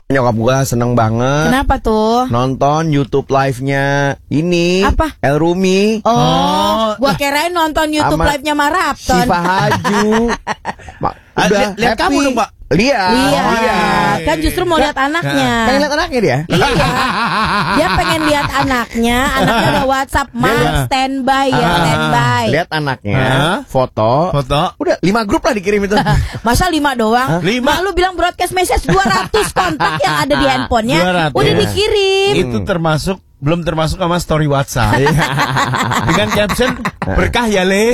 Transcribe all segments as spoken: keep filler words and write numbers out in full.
Nyokap gua seneng banget. Kenapa tuh? Nonton YouTube live-nya ini. Apa? El Rumi. Oh, oh. Gua kirain nonton YouTube live-nya Marapton. Siva Haju. Ma, udah lihat kamu dong, Pak. Lihat. Lihat. Oh, iya. Kan justru mau lihat anaknya. Pengen lihat anaknya dia? Iya. Dia pengen lihat anaknya. Anaknya udah WhatsApp, "Ma, standby ya, standby." Lihat anaknya, foto. Foto. Udah lima grup lah dikirim itu. Masa lima doang? Lima. Mak, lu bilang broadcast message dua ratus kontak yang ada di handphonenya. dua ratus. Udah dikirim. Itu termasuk belum termasuk sama story WhatsApp. Dengan caption berkah ya le.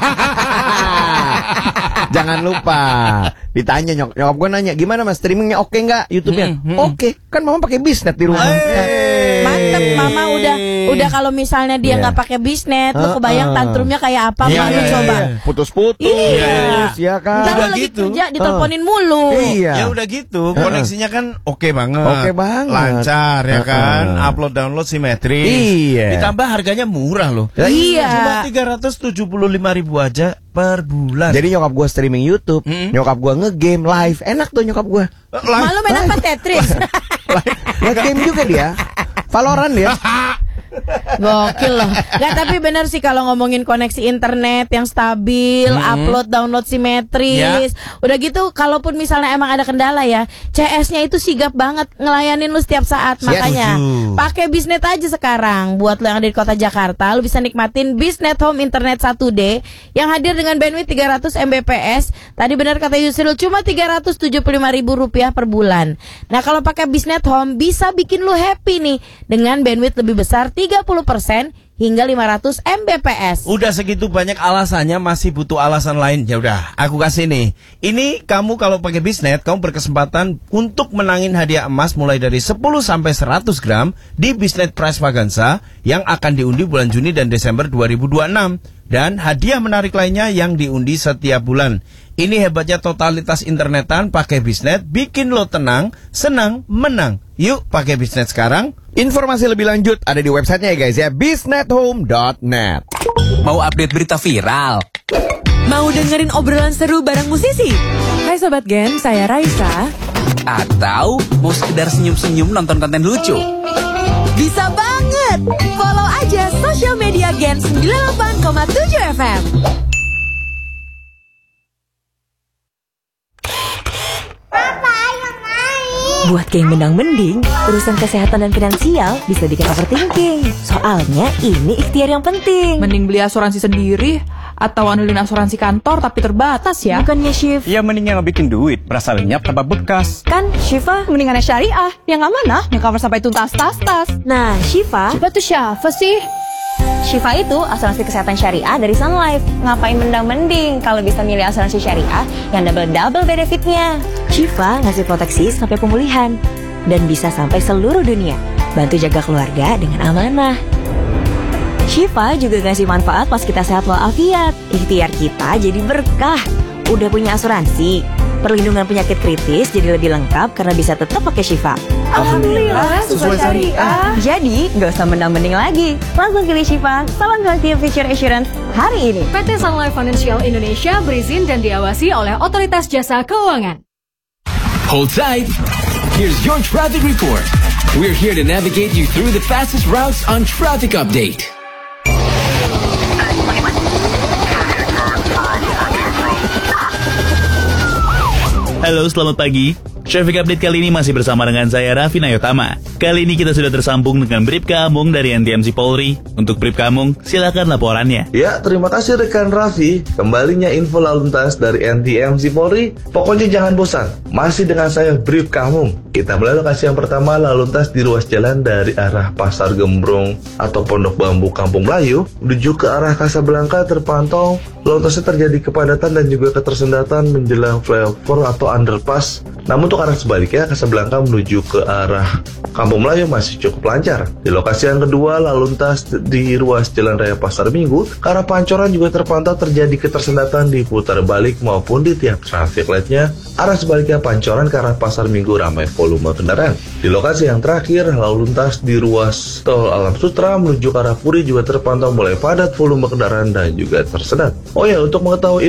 Jangan lupa ditanya nyok nyokap gue nanya gimana mas streamingnya oke nggak YouTube-nya? Hmm, hmm. Oke, kan mama pakai bisnet di rumah. Hey. Mantep, mama udah udah kalau misalnya dia nggak yeah. pakai bisnet, lu kebayang tantrumnya kayak apa? Yeah, Malu yeah, coba. yeah. Putus-putus, Iya. ya kan. Ntar lu lagi gitu. kerja diteleponin mulu. Iya. Ya udah gitu, koneksinya kan oke banget. Oke banget. Lancar ya kan, Uh-uh. upload download simetris. Iya. Ditambah harganya murah loh. Iya. Cuma tiga ratus tujuh puluh lima ribu aja per bulan. Jadi nyokap gue streaming YouTube, Hmm. nyokap gue nge-game live, enak tuh nyokap gue. Malu main apa Tetris? Nge-game juga dia, Valorant dia. Gokil loh. Gak, tapi bener sih kalau ngomongin koneksi internet yang stabil, hmm. upload download simetris. Ya. Udah gitu kalaupun misalnya emang ada kendala ya, C S-nya itu sigap banget ngelayanin lu setiap saat. Yes. Makanya pakai Bisnet aja sekarang. Buat lu yang ada di kota Jakarta, lu bisa nikmatin Bisnet Home Internet satu D yang hadir dengan bandwidth tiga ratus megabit per second. Tadi benar kata Yusril, cuma tiga ratus tujuh puluh lima ribu rupiah per bulan. Nah, kalau pakai Bisnet Home bisa bikin lu happy nih dengan bandwidth lebih besar tiga puluh persen hingga lima ratus megabit per second. Udah segitu banyak alasannya, masih butuh alasan lain. Ya udah, aku kasih nih. Ini kamu kalau pakai Bisnet, kamu berkesempatan untuk menangin hadiah emas mulai dari sepuluh sampai seratus gram di Bisnet Prize Vaganza yang akan diundi bulan Juni dan Desember dua ribu dua puluh enam. Dan hadiah menarik lainnya yang diundi setiap bulan. Ini hebatnya totalitas internetan pakai Bisnet, bikin lo tenang, senang, menang. Yuk pakai Bisnet sekarang. Informasi lebih lanjut ada di websitenya ya guys ya, bisnet home dot net. Mau update berita viral? Mau dengerin obrolan seru bareng musisi? Hai Sobat Gen, saya Raisa. Atau mau sekedar senyum-senyum nonton konten lucu? Bisa banget! Follow aja sosial media Gen sembilan puluh delapan koma tujuh F M. Buat geng mendang-mending, urusan kesehatan dan finansial bisa bikin overthinking. Soalnya ini ikhtiar yang penting. Mending beli asuransi sendiri atau andelin asuransi kantor tapi terbatas ya. Bukannya Syif? Ya mendingan bikin duit, berasa lenyap tanpa bekas. Kan Syifa Mendingan syariah yang amanah, yang cover sampai tuntas tas-tas. Nah, Syifa Coba tuh siapa sih? Syifa itu asuransi kesehatan syariah dari Sun Life. Ngapain mendang-mending kalau bisa milih asuransi syariah yang double-double benefitnya. Syifa ngasih proteksi sampai pemulihan dan bisa sampai seluruh dunia. Bantu jaga keluarga dengan amanah. Syifa juga ngasih manfaat pas kita sehat walafiat. Ikhtiar kita jadi berkah. Udah punya asuransi, perlindungan penyakit kritis jadi lebih lengkap karena bisa tetap pakai Syifa. Alhamdulillah, sesuai syariah. Jadi nggak usah mendang-mending lagi. Langsung pilih Syifa. Salam Healthy Future Assurance hari ini. P T Sun Life Financial Indonesia berizin dan diawasi oleh Otoritas Jasa Keuangan. Hold tight. Here's your traffic report. We're here to navigate you through the fastest routes on Traffic Update. Halo, selamat pagi. Traffic Update kali ini masih bersama dengan saya Raffi Nayotama. Kali ini kita sudah tersambung dengan Bribka Amung dari N T M C Polri. Untuk Bribka Amung, silakan laporannya. Ya, terima kasih rekan Raffi. Kembalinya info lalu lintas dari N T M C Polri. Pokoknya jangan bosan. Masih dengan saya Bribka Amung. Kita mulai lokasi yang pertama, lalu lintas di ruas jalan dari arah Pasar Gembrong atau Pondok Bambu Kampung Melayu menuju ke arah Kasablanka terpantau lalu lintasnya terjadi kepadatan dan juga ketersendatan menjelang flyover atau underpass. Namun untuk arah sebaliknya, Kasablanka menuju ke arah Kampung Melayu masih cukup lancar. Di lokasi yang kedua, lalu lintas di ruas Jalan Raya Pasar Minggu ke arah Pancoran juga terpantau terjadi ketersendatan di putar balik maupun di tiap traffic light-nya. Arah sebaliknya Pancoran ke arah Pasar Minggu ramai volume kendaraan. Di lokasi yang terakhir, lalu lintas di ruas Tol Alam Sutra menuju ke arah Puri juga terpantau mulai padat volume kendaraan dan juga tersendat. Oh ya, untuk mengetahui